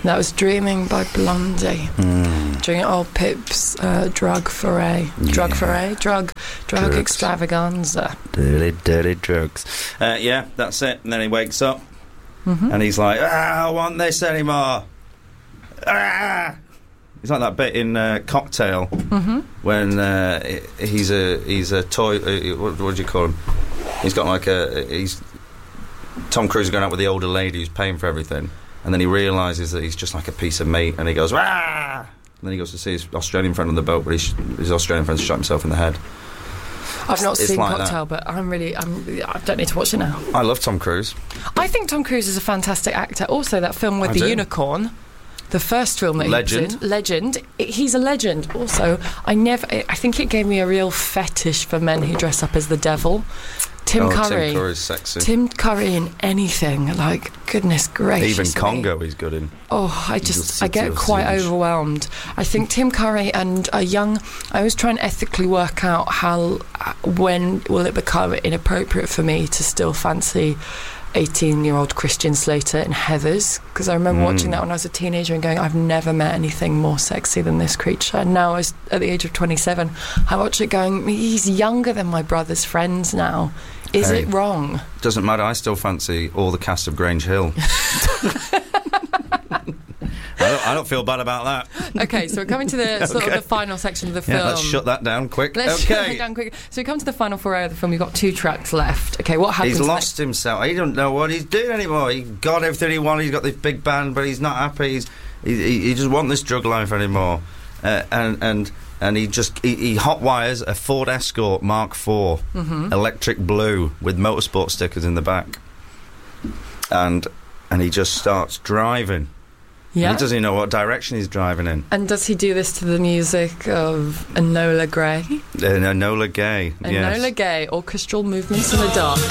That was Dreaming by Blondie. During old Pip's drug foray. Drug foray? Drug extravaganza. Dirty drugs. Yeah, that's it. And then he wakes up and he's like, I don't want this anymore. It's like that bit in Cocktail when he's a toy. What do you call him? He's got like Tom Cruise is going out with the older lady who's paying for everything, and then he realises that he's just like a piece of meat, and he goes, "Rah!" And then he goes to see his Australian friend on the boat, but his Australian friend shot himself in the head. I've not seen like Cocktail, that. but I don't need to watch it now. I love Tom Cruise. I think Tom Cruise is a fantastic actor. Also, that film with the unicorn, the first film that he was in, Legend. He's a legend. Also, I think it gave me a real fetish for men who dress up as the devil. Tim Curry. Tim Curry's sexy. Tim Curry in anything, like, goodness gracious. Even Congo he's good in. Oh, I get quite overwhelmed. I think Tim Curry and I always try and ethically work out when will it become inappropriate for me to still fancy 18-year-old Christian Slater in Heathers, because I remember watching that when I was a teenager and going, I've never met anything more sexy than this creature. And now, at the age of 27, I watch it going, he's younger than my brother's friends now. Is it wrong? Doesn't matter, I still fancy all the cast of Grange Hill. I don't feel bad about that. Okay, so we're coming to the sort of the final section of the film. Yeah, let's shut that down quick. Shut that down quick. So we come to the final foray of the film. We've got 2 tracks left. Okay, what happens? He's lost himself. He don't know what he's doing anymore. He got everything he wanted. He's got this big band, but he's not happy. He doesn't want this drug life anymore. And he hot wires a Ford Escort Mark IV, electric blue with motorsport stickers in the back, and he just starts driving. Yeah. He doesn't even know what direction he's driving in. And does he do this to the music of Enola Gay? Enola Gay, yes. Enola Gay, Orchestral Movements in the Dark.